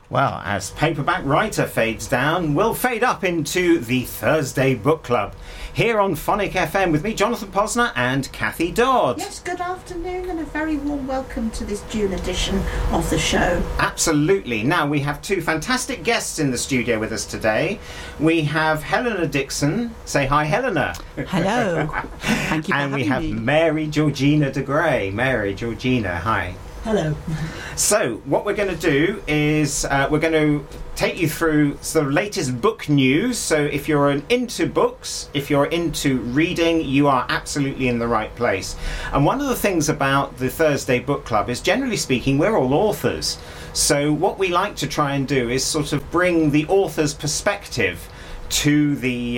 Well, as Paperback Writer fades down, we'll fade up into the Thursday Book Club here on Phonic FM with me, Jonathan Posner, and Kathy Dodd. Yes, good afternoon and a very warm welcome to this June edition of the show. Absolutely. Now, we have two fantastic guests in the studio with us today. We have Helena Dixon. Say hi, Helena. Hello. Thank you for and we having have me. Mary Georgina de Grey. Mary Georgina, hi. Hello. So, what we're going to do is we're going to take you through the latest book news. So, if you're into books, if you're into reading, you are absolutely in the right place. And one of the things about the Thursday Book Club is, generally speaking, we're all authors. So, what we like to try and do is sort of bring the author's perspective to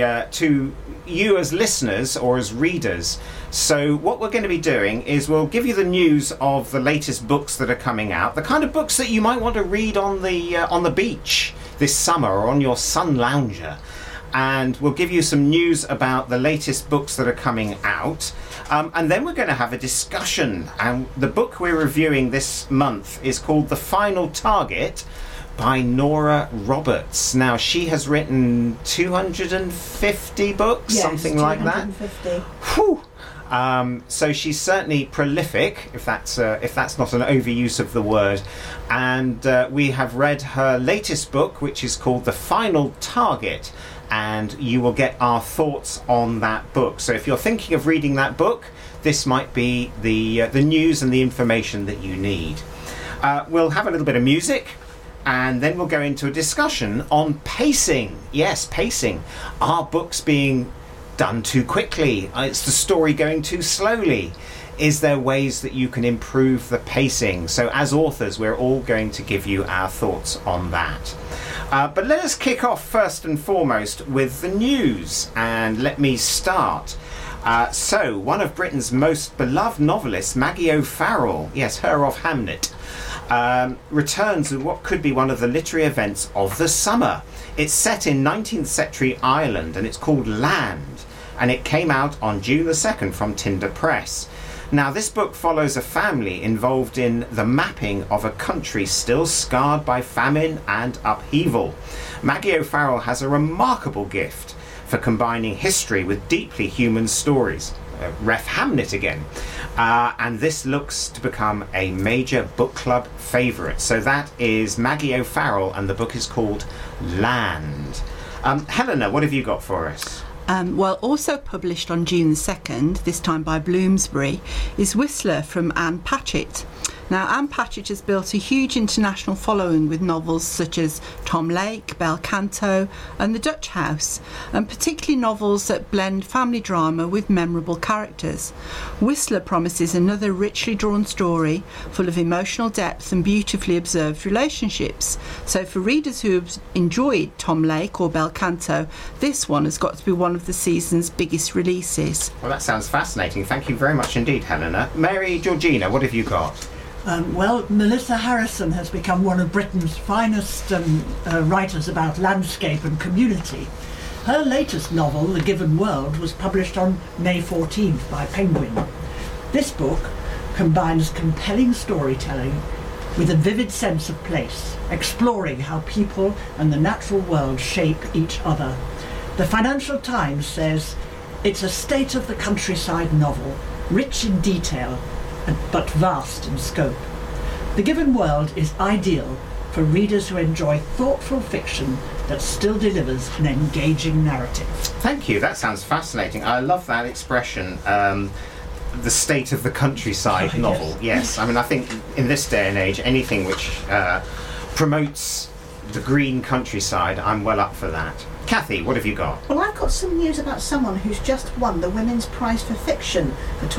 you as listeners or as readers. So what we're going to be doing is we'll give you the news of the latest books that are coming out, the kind of books that you might want to read on the beach this summer or on your sun lounger, and we'll give you some news about the latest books that are coming out, and then we're going to have a discussion. And the book we're reviewing this month is called The Final Target by Nora Roberts. Now, she has written 250 books, Yes, something like that. 250. Whew. So she's certainly prolific, if that's not an overuse of the word. And we have read her latest book, which is called The Final Target, and you will get our thoughts on that book. So if you're thinking of reading that book, this might be the news and the information that you need. We'll have a little bit of music, and then we'll go into a discussion on pacing. Yes, pacing. Are books being done too quickly? Is the story going too slowly? Is there ways that you can improve the pacing? So as authors, we're all going to give you our thoughts on that. But let us kick off first and foremost with the news. And let me start. So one of Britain's most beloved novelists, Maggie O'Farrell, yes, her of Hamnet, returns with what could be one of the literary events of the summer. It's set in 19th century Ireland and it's called Land, and it came out on June the 2nd from Tinder Press. Now, this book follows a family involved in the mapping of a country still scarred by famine and upheaval. Maggie O'Farrell has a remarkable gift for combining history with deeply human stories. Ref Hamnet again. And this looks to become a major book club favourite. So that is Maggie O'Farrell, and the book is called Land. Helena, what have you got for us? Well, also published on June the 2nd, this time by Bloomsbury, is Whistler from Anne Patchett. Now, Anne Patchett has built a huge international following with novels such as Tom Lake, Bel Canto and The Dutch House, and particularly novels that blend family drama with memorable characters. Whistler promises another richly drawn story full of emotional depth and beautifully observed relationships. So for readers who have enjoyed Tom Lake or Bel Canto, this one has got to be one of the season's biggest releases. Well, that sounds fascinating. Thank you very much indeed, Helena. Mary Georgina, what have you got? Well, Melissa Harrison has become one of Britain's finest writers about landscape and community. Her latest novel, The Given World, was published on May 14th by Penguin. This book combines compelling storytelling with a vivid sense of place, exploring how people and the natural world shape each other. The Financial Times says it's a state of the countryside novel, rich in detail, but vast in scope. The Given World is ideal for readers who enjoy thoughtful fiction that still delivers an engaging narrative. Thank you, that sounds fascinating. I love that expression, the state of the countryside novel. Yes, I mean, I think in this day and age, anything which promotes the green countryside, I'm well up for that. Kathy, what have you got? Well, I've got some news about someone who's just won the Women's Prize for Fiction for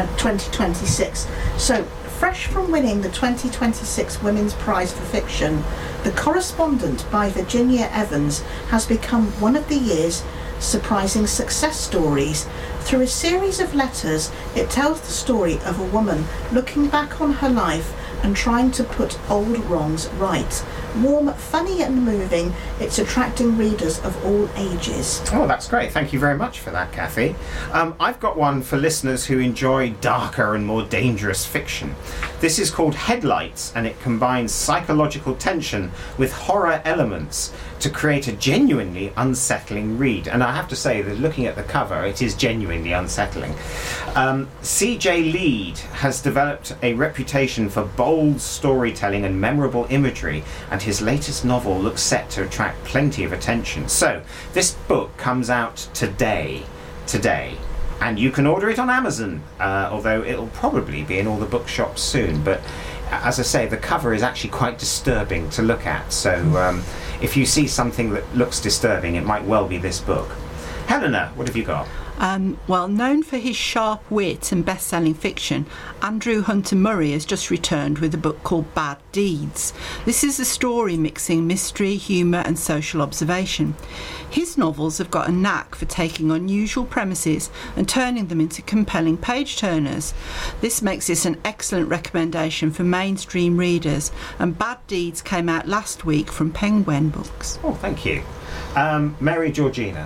2026. So, fresh from winning the 2026 Women's Prize for Fiction, The Correspondent by Virginia Evans has become one of the year's surprising success stories. Through a series of letters, it tells the story of a woman looking back on her life and trying to put old wrongs right. Warm, funny and moving, it's attracting readers of all ages. Oh, that's great. Thank you very much for that, Kathy. I've got one for listeners who enjoy darker and more dangerous fiction. This is called Headlights, and it combines psychological tension with horror elements to create a genuinely unsettling read. And I have to say that looking at the cover, it is genuinely unsettling. C.J. Lead has developed a reputation for bold storytelling and memorable imagery, and his latest novel looks set to attract plenty of attention. So, this book comes out today, and you can order it on Amazon, although it'll probably be in all the bookshops soon. But as I say, the cover is actually quite disturbing to look at, so if you see something that looks disturbing, it might well be this book. Helena, what have you got? Well, known for his sharp wit and best-selling fiction, Andrew Hunter Murray has just returned with a book called Bad Deeds. This is a story mixing mystery, humour and social observation. His novels have got a knack for taking unusual premises and turning them into compelling page-turners. This makes this an excellent recommendation for mainstream readers, and Bad Deeds came out last week from Penguin Books. Oh, thank you. Mary Georgina.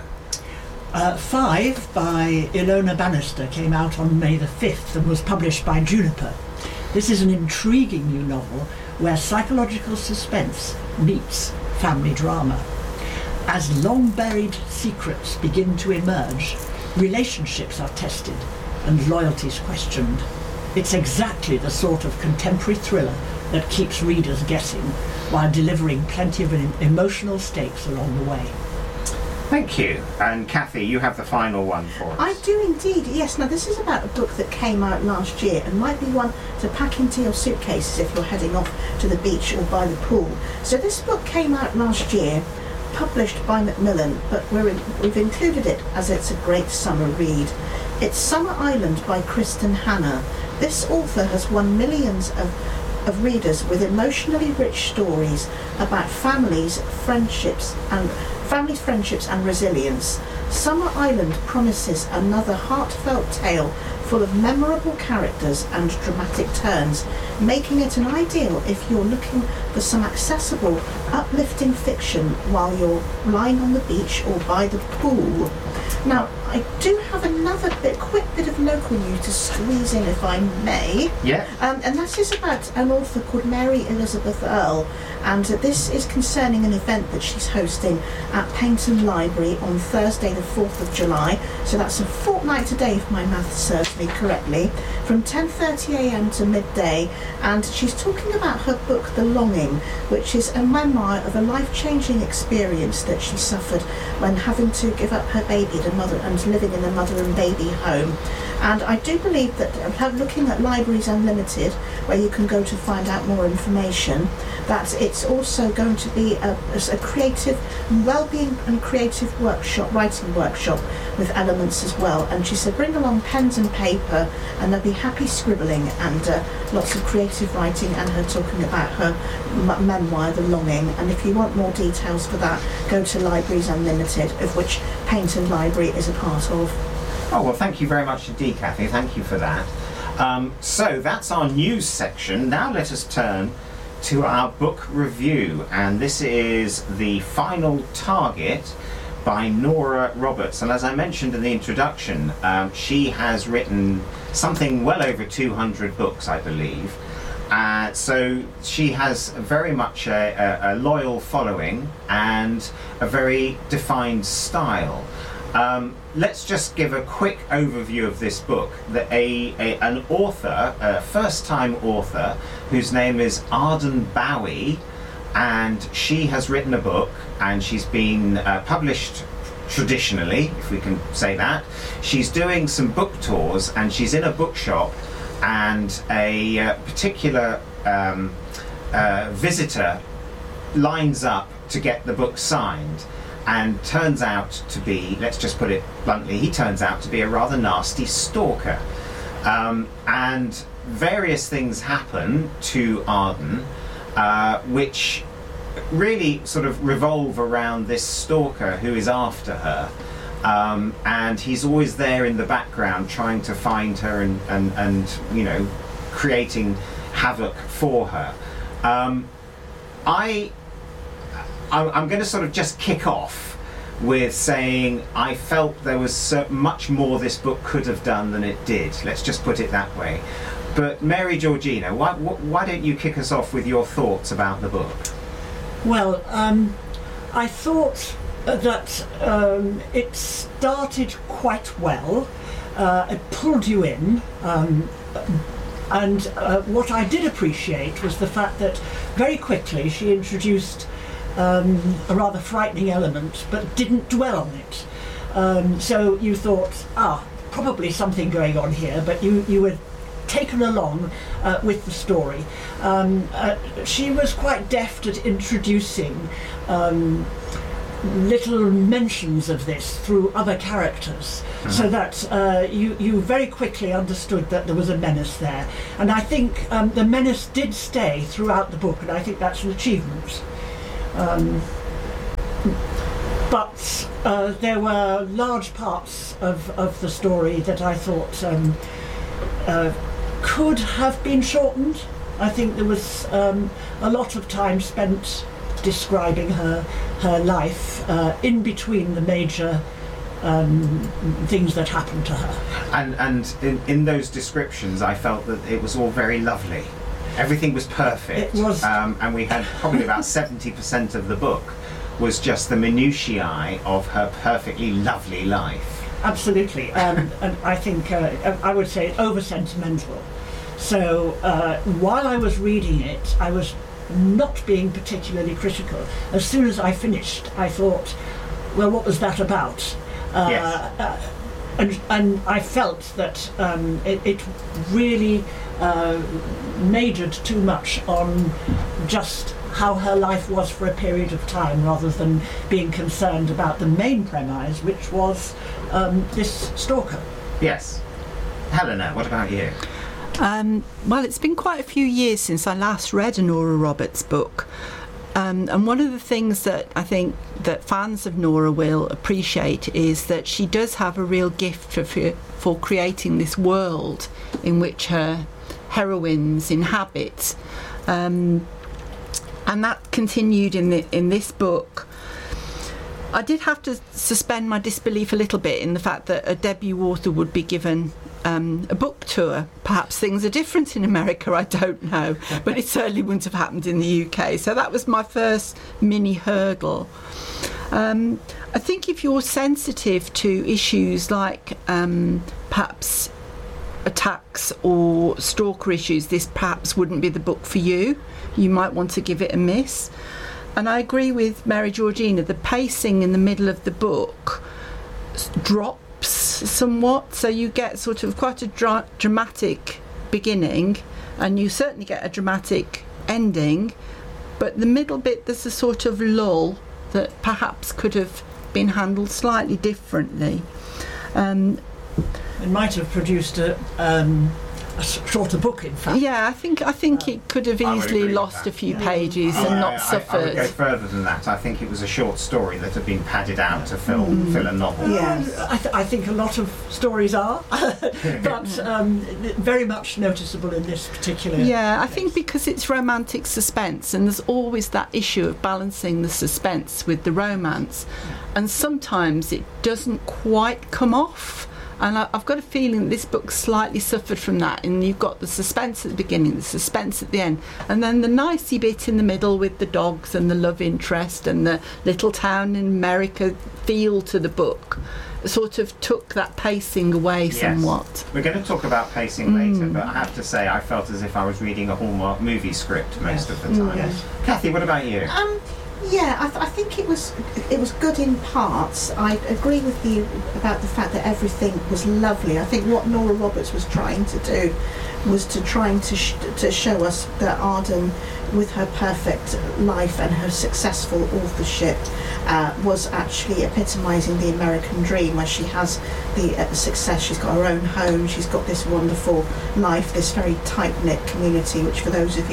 5 by Ilona Bannister came out on May the 5th and was published by Juniper. This is an intriguing new novel where psychological suspense meets family drama. As long-buried secrets begin to emerge, relationships are tested and loyalties questioned. It's exactly the sort of contemporary thriller that keeps readers guessing while delivering plenty of emotional stakes along the way. Thank you. And Kathy, you have the final one for us. I do indeed, yes. Now this is about a book that came out last year and might be one to pack into your suitcases if you're heading off to the beach or by the pool. So this book came out last year, published by Macmillan, but we've included it as it's a great summer read. It's Summer Island by Kristen Hanna. This author has won millions of readers with emotionally rich stories about families, friendships and resilience. Summer Island promises another heartfelt tale full of memorable characters and dramatic turns, making it an ideal if you're looking for some accessible, uplifting fiction while you're lying on the beach or by the pool. Now, I do have another quick bit of local news to squeeze in, if I may. Yeah. And that is about an author called Mary Elizabeth Earle, and this is concerning an event that she's hosting at Paignton Library on Thursday the 4th of July, so that's a fortnight today if my math serves me correctly, from 10:30am to midday, and she's talking about her book The Longing, which is a memoir of a life-changing experience that she suffered when having to give up her baby to mother and living in a mother and baby home. And I do believe that looking at Libraries Unlimited, where you can go to find out more information, that it's also going to be a creative well-being and creative writing workshop with elements as well. And she said bring along pens and paper and they'll be happy scribbling and lots of creative writing, and her talking about her memoir The Longing. And if you want more details for that, go to Libraries Unlimited, of which Paignton Library is a part of. Oh, well, thank you very much indeed, Kathy. Thank you for that. So that's our news section. Now let us turn to our book review, and this is The Final Target by Nora Roberts. And as I mentioned in the introduction, she has written something well over 200 books, I believe. So she has very much a loyal following and a very defined style. Let's just give a quick overview of this book. An author, a first-time author, whose name is Arden Bowie, and she has written a book, and she's been published traditionally, if we can say that. She's doing some book tours, and she's in a bookshop, and a particular visitor lines up to get the book signed, and turns out to be, let's just put it bluntly, he turns out to be a rather nasty stalker. And various things happen to Arden, which really sort of revolve around this stalker who is after her. And he's always there in the background trying to find her and you know, creating havoc for her. I'm going to sort of just kick off with saying I felt there was so much more this book could have done than it did. Let's just put it that way. But Mary Georgina, why don't you kick us off with your thoughts about the book? Well, I thought that it started quite well. It pulled you in. And what I did appreciate was the fact that very quickly she introduced a rather frightening element, but didn't dwell on it. So you thought, probably something going on here, but you were taken along with the story. She was quite deft at introducing little mentions of this through other characters, so that you very quickly understood that there was a menace there. And I think the menace did stay throughout the book, and I think that's an achievement. But there were large parts of the story that I thought could have been shortened. I think there was a lot of time spent describing her life in between the major things that happened to her. And in those descriptions, I felt that it was all very lovely. Everything was perfect. It was. And we had probably about 70% of the book was just the minutiae of her perfectly lovely life. Absolutely, and I think I would say over-sentimental. So while I was reading it, I was not being particularly critical. As soon as I finished, I thought, well, what was that about? Yes. And I felt that it really majored too much on just how her life was for a period of time, rather than being concerned about the main premise, which was this stalker. Yes. Helena, what about you? Well, it's been quite a few years since I last read a Nora Roberts book. And one of the things that I think that fans of Nora will appreciate is that she does have a real gift for creating this world in which her heroines inhabit. And that continued in this book. I did have to suspend my disbelief a little bit in the fact that a debut author would be given a book tour. Perhaps things are different in America, I don't know, but it certainly wouldn't have happened in the UK. So that was my first mini hurdle. I think if you're sensitive to issues like perhaps attacks or stalker issues, this perhaps wouldn't be the book for you. You might want to give it a miss. And I agree with Mary Georgina, the pacing in the middle of the book drops somewhat, so you get sort of quite a dramatic beginning, and you certainly get a dramatic ending, but the middle bit, there's a sort of lull that perhaps could have been handled slightly differently. It might have produced a shorter book, in fact. Yeah, I think it could have easily lost a few pages and not suffered. I would go further than that. I think it was a short story that had been padded out to fill a novel. Yes. I think a lot of stories are, but very much noticeable in this particular case. I think because it's romantic suspense, and there's always that issue of balancing the suspense with the romance, and sometimes it doesn't quite come off. And I've got a feeling that this book slightly suffered from that. And you've got the suspense at the beginning, the suspense at the end, and then the nicey bit in the middle with the dogs and the love interest and the little town in America feel to the book. Sort of took that pacing away somewhat. We're going to talk about pacing later, but I have to say I felt as if I was reading a Hallmark movie script most of the time. Yes. Kathy, what about you? I think it was good in parts. I agree with you about the fact that everything was lovely. I think what Nora Roberts was trying to do was to show us that Arden, with her perfect life and her successful authorship, was actually epitomising the American dream, where she has the success. She's got her own home, she's got this wonderful life, this very tight-knit community, which for those of you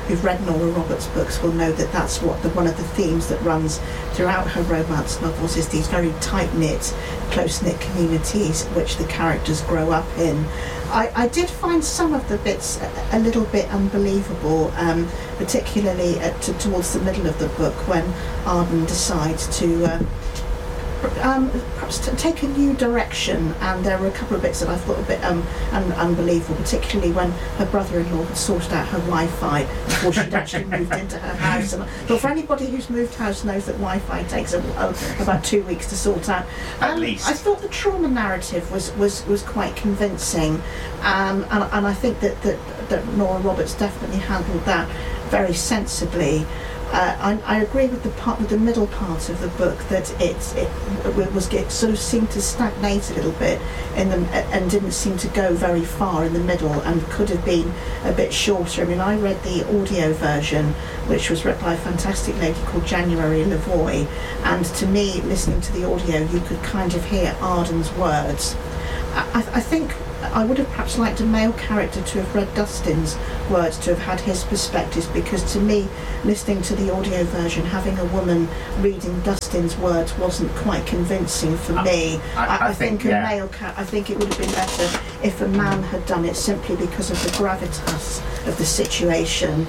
who've read Nora Roberts' books will know that that's one of the themes that runs throughout her romance novels, is these very tight-knit, close-knit communities which the characters grow up in. I did find some of the bits a little bit unbelievable, particularly towards the middle of the book, when Arden decides to perhaps take a new direction, and there were a couple of bits that I thought a bit unbelievable, particularly when her brother-in-law had sorted out her Wi-Fi before she'd actually moved into her house. But for anybody who's moved house knows that Wi-Fi takes about 2 weeks to sort out. At least. I thought the trauma narrative was quite convincing, and I think that Nora Roberts definitely handled that very sensibly. I agree with the middle part of the book, that it sort of seemed to stagnate a little bit and didn't seem to go very far in the middle, and could have been a bit shorter. I mean, I read the audio version, which was read by a fantastic lady called January Lavoie, and to me, listening to the audio, you could kind of hear Arden's words. I think I would have perhaps liked a male character to have read Dustin's words, to have had his perspectives, because to me, listening to the audio version, having a woman reading Dustin's words wasn't quite convincing for me. I think I think it would have been better if a man had done it, simply because of the gravitas of the situation.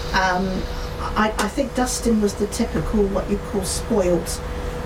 I think Dustin was the typical, what you call, spoilt,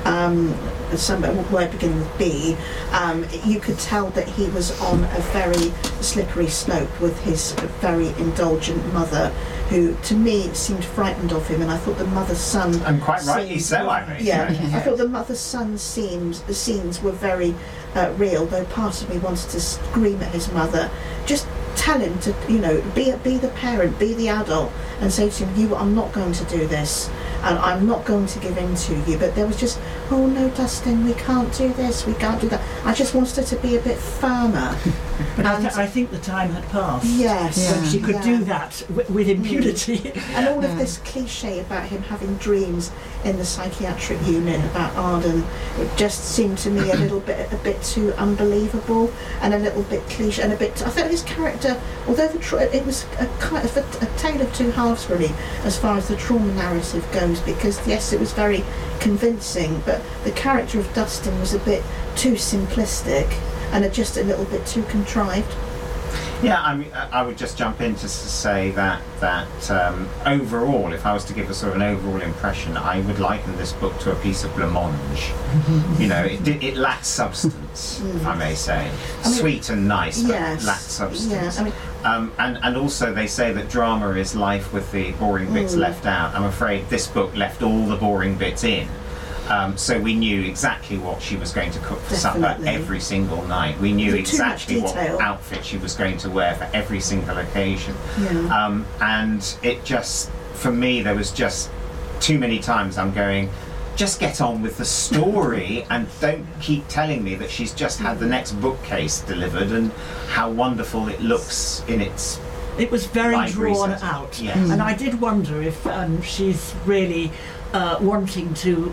some word beginning with B. You could tell that he was on a very slippery slope with his very indulgent mother, who to me seemed frightened of him, and I thought the mother-son, and quite rightly so, I think. Yeah, I thought the mother-son scenes were very real, though part of me wanted to scream at his mother, just tell him to, be the parent, be the adult, and say to him, I'm not going to do this, and I'm not going to give in to you. But there was just, oh no, Dustin, we can't do this, we can't do that. I just wanted her to be a bit firmer. But I think the time had passed. Yes. When she could do that with impunity. And all of this cliche about him having dreams in the psychiatric unit about Arden, it just seemed to me a bit too unbelievable, and a little bit cliche, and I thought his character, although it was a kind of a tale of two halves really, as far as the trauma narrative goes, because yes, it was very convincing, but the character of Dustin was a bit too simplistic and just a little bit too contrived. Yeah, I mean, I would just jump in to say that overall, if I was to give a sort of an overall impression, I would liken this book to a piece of blancmange. It lacks substance, if I may say. Sweet and nice, but lacks substance. Yeah, and also they say that drama is life with the boring bits left out. I'm afraid this book left all the boring bits in. So we knew exactly what she was going to cook for supper every single night. We knew exactly what outfit she was going to wear for every single occasion. Yeah. And it just, for me, there was just too many times I'm going, just get on with the story and don't keep telling me that she's just had the next bookcase delivered and how wonderful it looks in its... It was very drawn out. Yes. And I did wonder if she's really... wanting to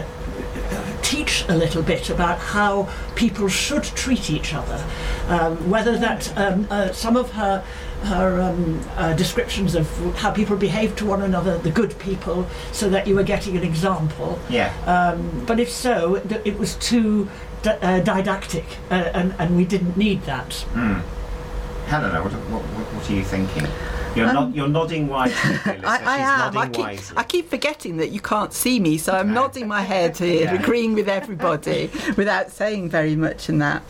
teach a little bit about how people should treat each other, whether that some of her descriptions of how people behave to one another, the good people, so that you were getting an example. Yeah. But if so, it was too didactic, and we didn't need that. Mm. Helena, what are you thinking? You're nodding wisely. I am. I keep forgetting that you can't see me, so I'm nodding my head here, agreeing with everybody without saying very much in that.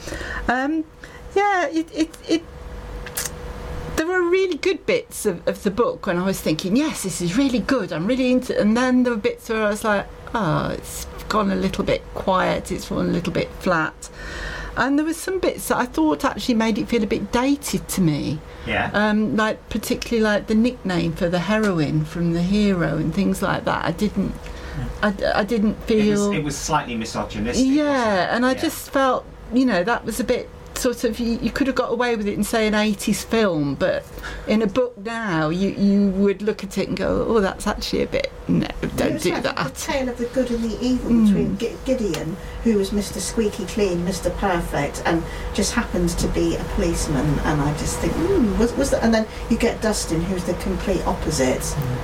There were really good bits of the book when I was thinking, yes, this is really good, I'm really into it. And then there were bits where I was like, it's gone a little bit quiet, it's gone a little bit flat. And there were some bits that I thought actually made it feel a bit dated to me. Yeah. Particularly like the nickname for the heroine from the hero and things like that. I didn't feel... It was slightly misogynistic. Yeah, and I just felt, that was a bit sort of you could have got away with it in, say, an 80s film, but in a book now you would look at it and go, oh, that's actually a bit, no, don't do like that. The tale of the good and the evil between Gideon, who was Mr. Squeaky Clean, Mr. Perfect, and just happens to be a policeman. And I just think, was that? And then you get Dustin, who's the complete opposite.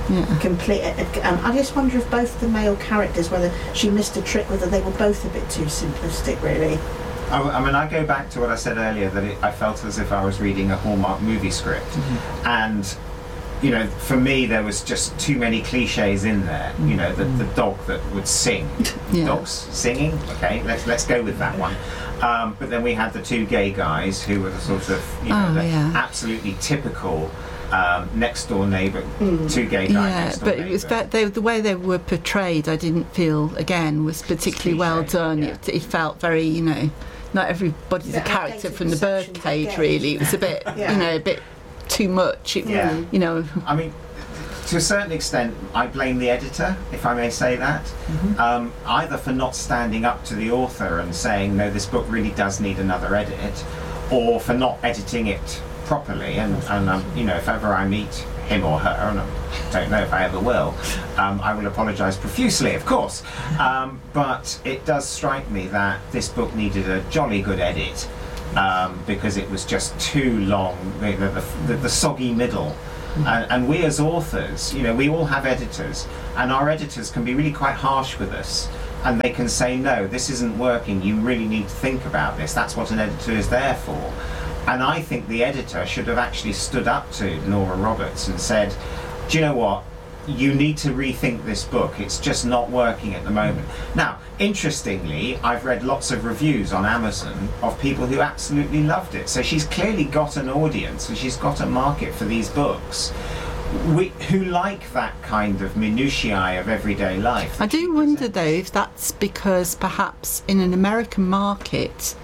I just wonder if both the male characters, whether she missed a trick, whether they were both a bit too simplistic, really. I mean, I go back to what I said earlier, that I felt as if I was reading a Hallmark movie script. And, you know, for me, there was just too many cliches in there. You know, the dog that would sing. Dogs singing? Okay, let's go with that one. But then we had the two gay guys who were the sort of, you know, absolutely typical next door neighbour, two gay guys. Yeah, but it was the way they were portrayed, I didn't feel, again, was particularly well done. Yeah. It felt very, you know, not everybody's a character from the Birdcage, really. It was a bit, you know, a bit too much. You know. I mean, to a certain extent, I blame the editor, if I may say that, either for not standing up to the author and saying, no, this book really does need another edit, or for not editing it properly. And you know, if ever I meet him or her, and I don't know if I ever will, I will apologise profusely, of course. But it does strike me that this book needed a jolly good edit, because it was just too long, the soggy middle. And we as authors, you know, we all have editors, and our editors can be really quite harsh with us, and they can say, no, this isn't working, you really need to think about this. That's what an editor is there for. And I think the editor should have actually stood up to Nora Roberts and said, do you know what, you need to rethink this book, it's just not working at the moment. Now, interestingly, I've read lots of reviews on Amazon of people who absolutely loved it. So she's clearly got an audience, and she's got a market for these books who like that kind of minutiae of everyday life. I do wonder, though, if that's because perhaps in an American market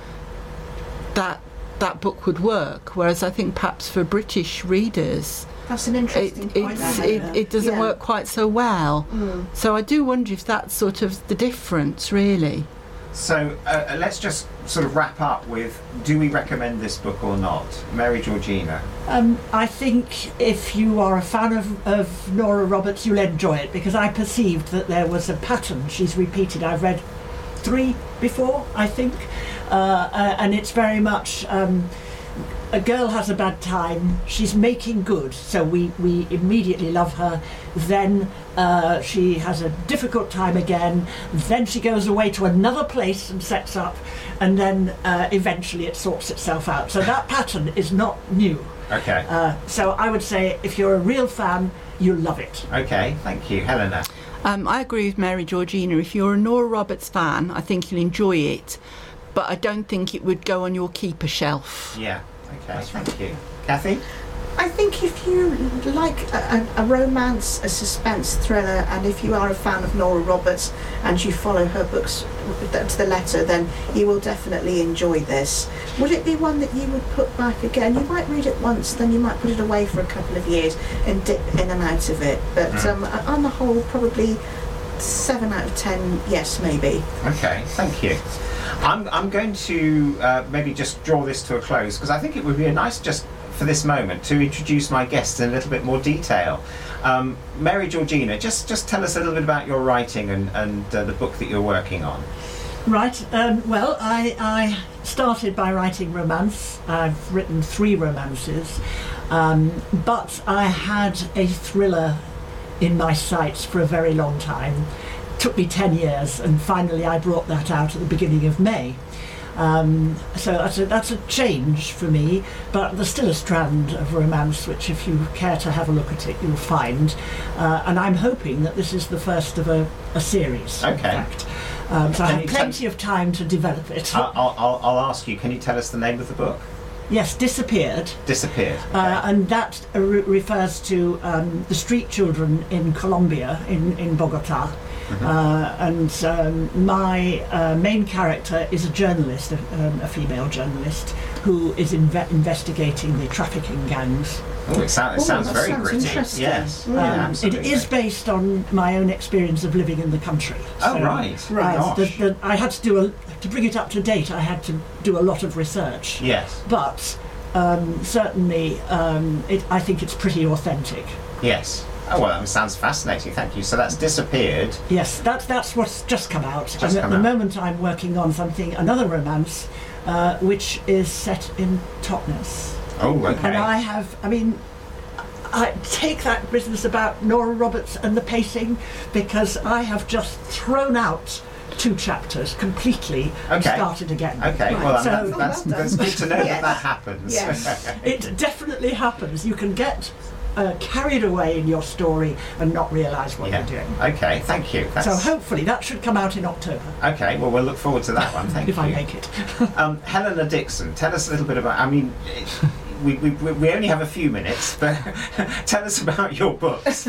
that book would work, whereas I think perhaps for British readers that's an interesting point. It doesn't work quite so well. So I do wonder if that's sort of the difference, really. So let's just sort of wrap up with, do we recommend this book or not? Mary Georgina. I think if you are a fan of Nora Roberts, you'll enjoy it, because I perceived that there was a pattern she's repeated. I've read 3 before, I think, and it's very much a girl has a bad time, she's making good, so we immediately love her. Then she has a difficult time again, then she goes away to another place and sets up, and then eventually it sorts itself out. So that pattern is not new. Okay. So I would say if you're a real fan, you'll love it. Okay, thank you. Helena. I agree with Mary Georgina. If you're a Nora Roberts fan, I think you'll enjoy it, but I don't think it would go on your keeper shelf. Yeah. Okay, thank you. Kathy? I think if you like a romance, a suspense thriller, and if you are a fan of Nora Roberts and you follow her books to the letter, then you will definitely enjoy this. Would it be one that you would put back again? You might read it once, then you might put it away for a couple of years and dip in and out of it. But on the whole, probably 7 out of 10, yes, maybe. Okay, thank you. I'm going to maybe just draw this to a close, because I think it would be nice just for this moment to introduce my guests in a little bit more detail. Mary Georgina, just tell us a little bit about your writing and the book that you're working on. Right, well, I started by writing romance. I've written 3 romances, but I had a thriller in my sights for a very long time. Took me 10 years, and finally I brought that out at the beginning of May. So that's a change for me, but there's still a strand of romance which, if you care to have a look at it, you'll find. And I'm hoping that this is the first of a series, in fact. So I have plenty of time to develop it. I'll ask you, can you tell us the name of the book? Yes, Disappeared. Disappeared. Okay. And that refers to the street children in Colombia, in Bogota. And my main character is a journalist, a female journalist, who is investigating the trafficking gangs. Oh, it sounds that very sounds gritty. interesting. Yes. Mm. Yeah, It absolutely. is based on my own experience of living in the country. Oh, So, right. Right. Gosh. I had to to bring it up to date. I had to do a lot of research, Yes. but certainly I think it's pretty authentic. Yes. Oh, well, that sounds fascinating. Thank you. So that's disappeared. Yes, that's what's just come out. Just and at come the out. moment, I'm working on another romance, which is set in Totnes. Oh, okay. And I take that business about Nora Roberts and the pacing because I have just thrown out 2 chapters completely and Okay. started again. Okay. Right. Well, So- that's good to know Yes. that happens. Yes. It definitely happens. You can get carried away in your story and not realise what Yeah. you're doing. Okay. Thank you. So hopefully that should come out in October, Okay. Well, we'll look forward to that one. Thank if you. I make it. Helena Dixon, tell us a little bit about. I mean, we only have a few minutes, but tell us about your books.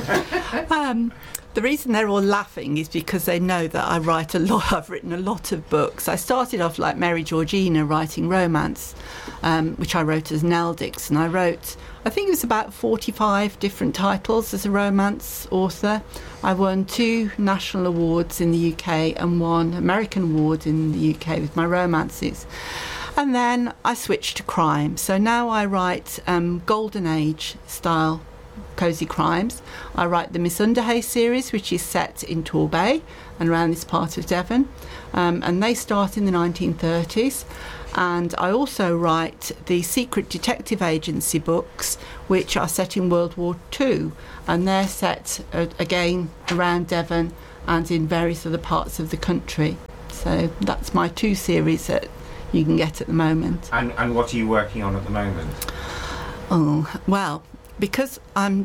The reason they're all laughing is because they know that I write a lot. I've written a lot of books. I started off like Mary Georgina writing romance, which I wrote as Nell Dixon. I think it was about 45 different titles as a romance author. I won 2 national awards in the UK and 1 American award in the UK with my romances. And then I switched to crime. So now I write Golden Age style cosy crimes. I write the Miss Underhay series, which is set in Torbay and around this part of Devon, and they start in the 1930s. And I also write the Secret Detective Agency books, which are set in World War II, and they're set again around Devon and in various other parts of the country. So that's my 2 series that you can get at the moment. And what are you working on at the moment? Oh, well, because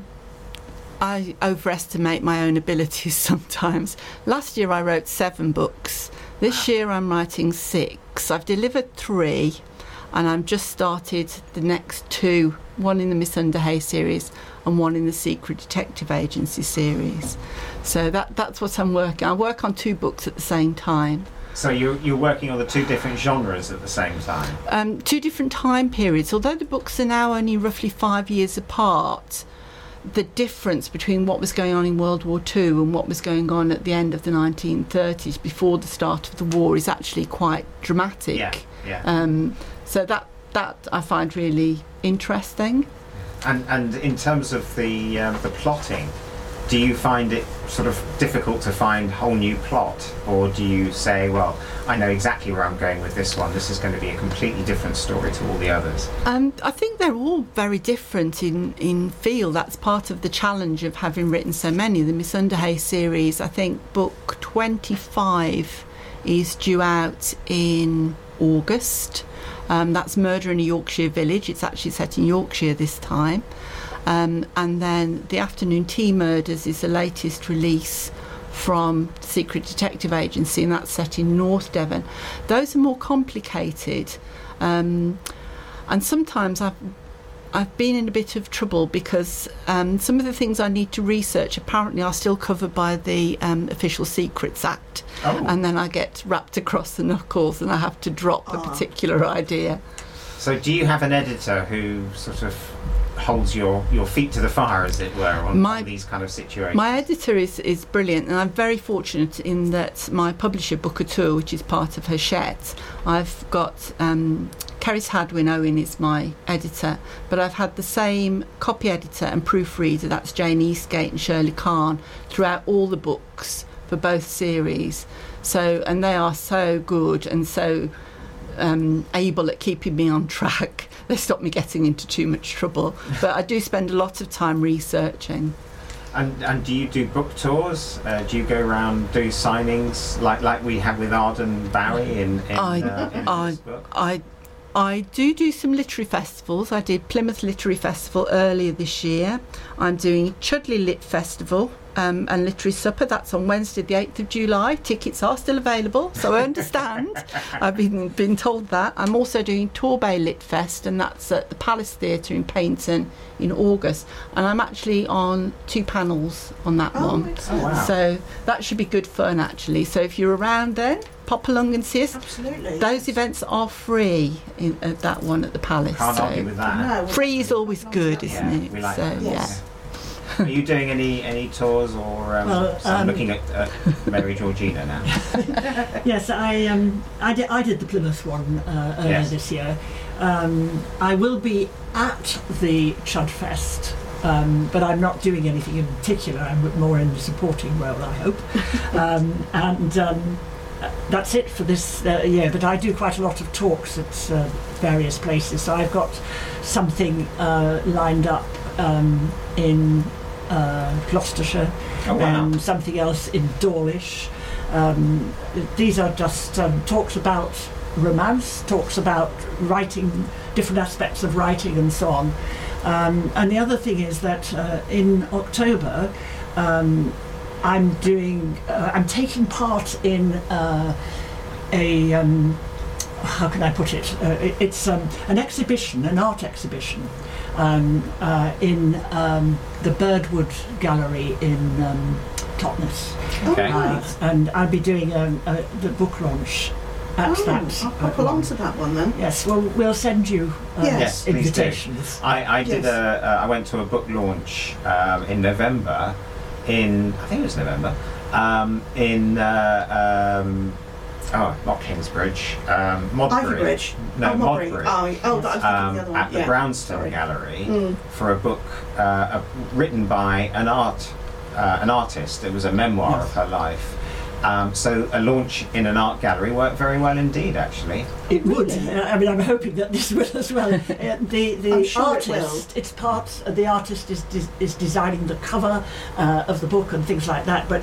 I overestimate my own abilities sometimes. Last year I wrote 7 books. This year I'm writing 6. I've delivered 3, and I've just started the next 2, one in the Miss Underhay series and one in the Secret Detective Agency series. So that's what I'm working. I work on 2 books at the same time. So you're working on the 2 different genres at the same time. 2 different time periods. Although the books are now only roughly 5 years apart, the difference between what was going on in World War II and what was going on at the end of the 1930s before the start of the war is actually quite dramatic. Yeah. So that I find really interesting. And in terms of the plotting, do you find it sort of difficult to find a whole new plot, or do you say, well, I know exactly where I'm going with this one, this is going to be a completely different story to all the others? I think they're all very different in feel. That's part of the challenge of having written so many. The Miss Underhay series, I think book 25 is due out in August. That's Murder in a Yorkshire Village. It's actually set in Yorkshire this time. And then The Afternoon Tea Murders is the latest release from Secret Detective Agency, and that's set in North Devon. Those are more complicated, and sometimes I've been in a bit of trouble because some of the things I need to research apparently are still covered by the Official Secrets Act. Oh. And then I get wrapped across the knuckles and I have to drop a particular idea. So do you have an editor who sort of holds your feet to the fire, as it were, on these kind of situations? My editor is brilliant, and I'm very fortunate in that my publisher, Booker Tour, which is part of Hachette, I've got Ceris Hadwin Owen is my editor, but I've had the same copy editor and proofreader, that's Jane Eastgate and Shirley Kahn, throughout all the books for both series. So, and they are so good and so able at keeping me on track. They stop me getting into too much trouble. But I do spend a lot of time researching. And do you do book tours? Do you go around do signings like we had with Arden Barry in this book? I do some literary festivals. I did Plymouth Literary Festival earlier this year. I'm doing Chudley Lit Festival and Literary Supper. That's on Wednesday the 8th of July. Tickets are still available, so I understand. I've been told that. I'm also doing Torbay Lit Fest, and that's at the Palace Theatre in Paignton in August. And I'm actually on 2 panels on that one. Excellent. Oh, wow. So that should be good fun, actually. So if you're around then, pop along and see us. Absolutely. Those events are free at that one at the Palace. Can't argue with that. No, Free is always good, isn't Yeah, it? we like so that. Yes. Are you doing any tours, or Well, so I'm looking at Mary Georgina now? Yes, I did the Plymouth one earlier Yes. this year. I will be at the Chudfest, but I'm not doing anything in particular. I'm more in the supporting role, I hope. That's it for this year. But I do quite a lot of talks at various places. So I've got something lined up in Gloucestershire, Oh, wow. and something else in Dawlish. These are just talks about romance, talks about writing, different aspects of writing and so on. And the other thing is that in October I'm taking part in how can I put it? It's an exhibition, an art exhibition in the Birdwood Gallery in Totnes. Okay. And I'll be doing the book launch at that. I'll pop along to that one then. Yes, well, we'll send you Yes, please do. invitations. I did Yes. I went to a book launch in November. I think it was November. Not Kingsbridge. Modbury. Ivybridge. No, Modbury. Modbury. Oh, that was the other one. At the Yeah. Brownstone Sorry. Gallery for a book written by an artist. It was a memoir of her life. So a launch in an art gallery worked very well indeed, actually. It would. I mean, I'm hoping that this will as well. The I'm sure it artist, it's part. The artist is designing the cover of the book and things like that. But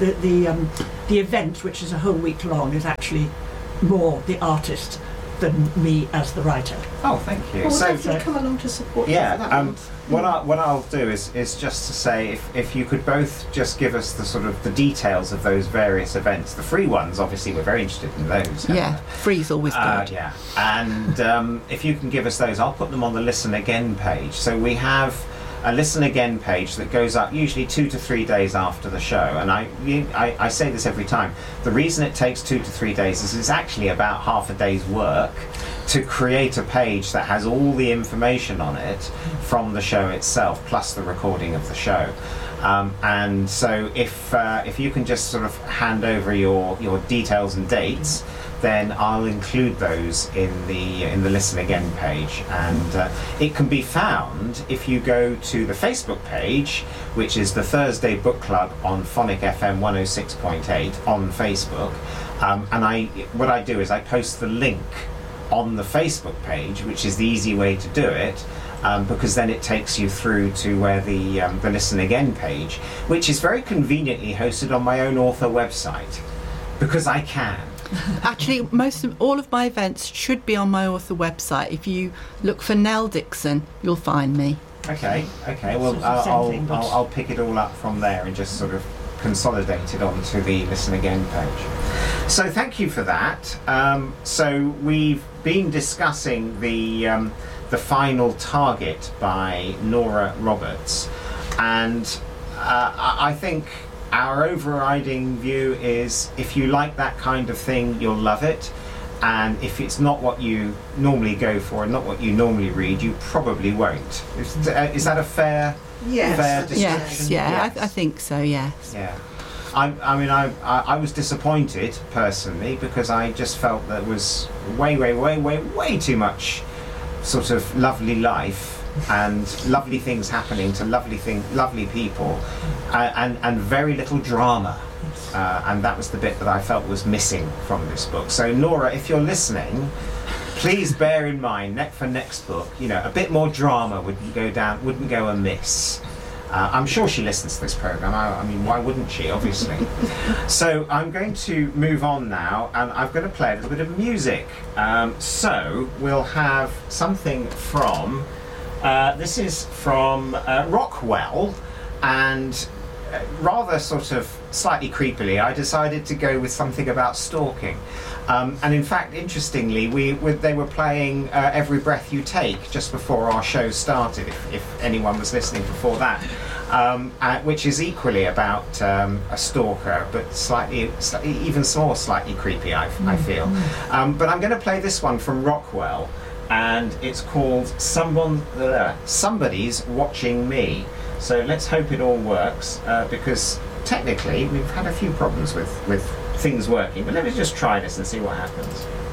the event, which is a whole week long, is actually more the artist than me as the writer. Oh, thank you. Well, we'll So definitely come along to support you yeah, for that one. what I'll do is just to say if you could both just give us the sort of the details of those various events. The free ones, obviously, we're very interested in those. Yeah, free's always good. Yeah, and if you can give us those, I'll put them on the Listen Again page. So we have a Listen Again page that goes up usually 2 to 3 days after the show, and I say this every time. The reason it takes 2 to 3 days is it's actually about half a day's work to create a page that has all the information on it from the show itself, plus the recording of the show. And so if you can just sort of hand over your details and dates, then I'll include those in the Listen Again page, and it can be found if you go to the Facebook page, which is the Thursday Book Club on Phonic FM 106.8 on Facebook. And what I do is I post the link on the Facebook page, which is the easy way to do it, because then it takes you through to where the Listen Again page, which is very conveniently hosted on my own author website, because I can. Actually, all of my events should be on my author website. If you look for Nell Dixon, you'll find me. Okay. Well, Sort of same thing, but- I'll pick it all up from there and just sort of consolidate it onto the Listen Again page. So thank you for that. So we've been discussing the Final Target by Nora Roberts, and I think our overriding view is if you like that kind of thing, you'll love it. And if it's not what you normally go for and not what you normally read, you probably won't. Is that a fair description? Yes, I think so, yes. Yeah. I was disappointed personally, because I just felt there was way too much sort of lovely life and lovely things happening to lovely people, and very little drama. And that was the bit that I felt was missing from this book. So Nora, if you're listening, please bear in mind for next book, a bit more drama wouldn't go amiss. I'm sure she listens to this programme. I mean, why wouldn't she, obviously? So I'm going to move on now, and I'm going to play a little bit of music. So we'll have something from, this is from Rockwell, and rather sort of slightly creepily, I decided to go with something about stalking. And in fact, interestingly, they were playing Every Breath You Take just before our show started, if anyone was listening before that. which is equally about a stalker, but slightly even more slightly creepy, I feel. But I'm going to play this one from Rockwell, and it's called Somebody's Watching Me. So let's hope it all works, because technically we've had a few problems with things working, but let me just try this and see what happens.